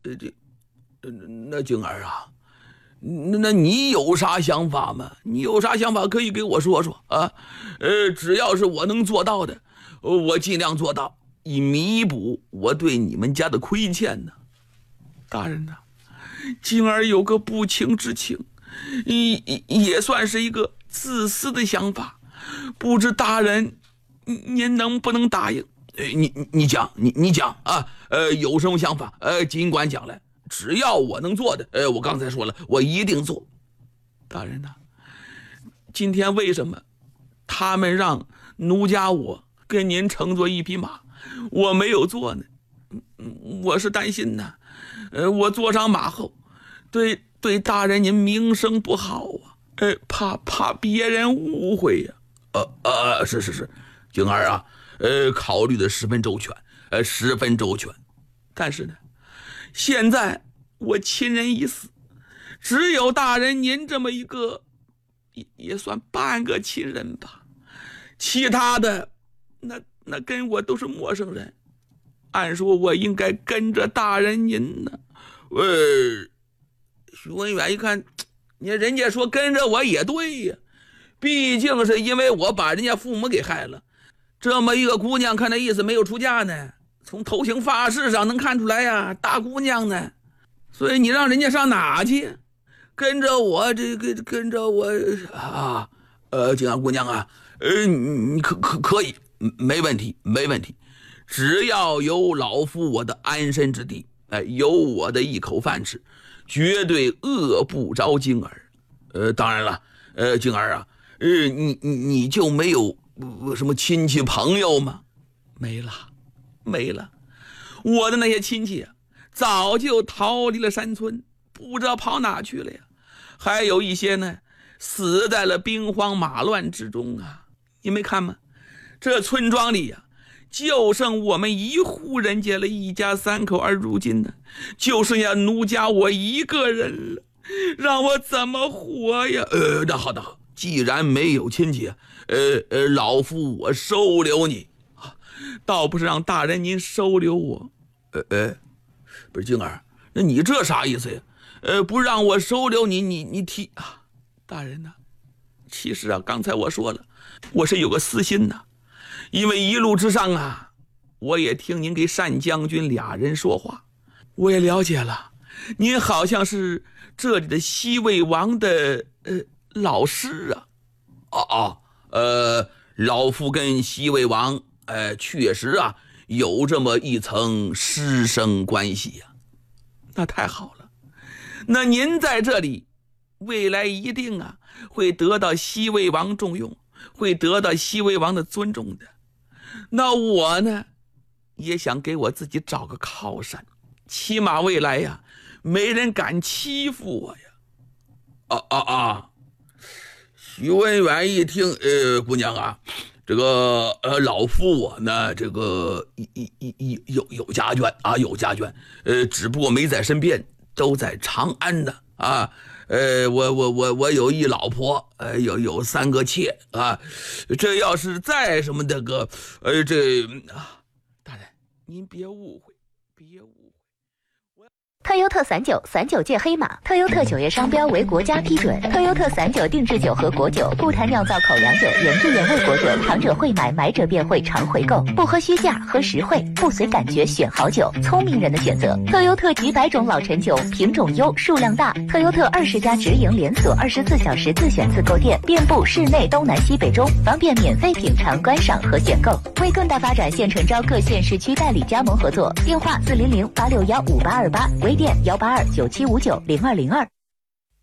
那静儿啊，那你有啥想法吗？你有啥想法可以给我说说啊？只要是我能做到的，我尽量做到，以弥补我对你们家的亏欠呢。大人呐，静儿有个不情之请，也算是一个自私的想法，不知大人您能不能答应？你讲啊，有什么想法，尽管讲来，只要我能做的，我刚才说了，我一定做。大人呐，今天为什么他们让奴家我跟您乘坐一匹马，我没有做呢？我是担心呢，我坐上马后，对大人您名声不好啊，怕别人误会呀。是，静儿啊，考虑的十分周全，十分周全。但是呢，现在我亲人已死，只有大人您这么一个，也算半个亲人吧。其他的，那跟我都是陌生人。按说我应该跟着大人您呢。许文远一看，人家说跟着我也对呀，毕竟是因为我把人家父母给害了。这么一个姑娘，看那意思没有出嫁呢，从头型发饰上能看出来呀，大姑娘呢。所以你让人家上哪去？跟着我跟着我啊，静儿姑娘啊，你可以，没问题。只要有老夫我的安身之地，有我的一口饭吃，绝对饿不着静儿。当然了，静儿啊，你就没有什么亲戚朋友吗？没了，我的那些亲戚啊，早就逃离了山村，不知道跑哪去了呀。还有一些呢，死在了兵荒马乱之中啊。你没看吗？这村庄里呀，就剩我们一户人家了，一家三口，而如今呢，就剩下奴家我一个人了，让我怎么活呀？那好的，既然没有亲戚，老夫我收留你啊，倒不是让大人您收留我。不是静儿，那你这啥意思呀？不让我收留你，你提啊？大人呐，其实啊，刚才我说了，我是有个私心呐。因为一路之上啊，我也听您给单将军俩人说话，我也了解了，您好像是这里的西魏王的老师啊。老夫跟西魏王确实啊有这么一层师生关系呀。那太好了，那您在这里未来一定啊会得到西魏王重用，会得到西魏王的尊重的。那我呢，也想给我自己找个靠山，起码未来呀，没人敢欺负我呀。许文远一听，姑娘啊，这个老夫我呢，这个有家眷啊，有家眷，只不过没在身边，都在长安的啊。我有一老婆，有3个妾啊。这要是再什么这个，大人您别误会。 特优特散酒界黑马，特优特酒业商标为国家批准。特优特散酒定制酒和果酒，不谈酿造口粮酒，原汁原味果酒，尝者会买，买者便会常回购。不喝虚价，喝实惠，不随感觉选好酒，聪明人的选择。特优特几百种老陈酒，品种优，数量大。特优特20家直营连锁，24小时自选自购店，遍布市内东南西北中，方便免费品尝、观赏和选购。为更大发展，现诚招各县市区代理加盟合作，电话400-861-5828，微店182-9759-0202。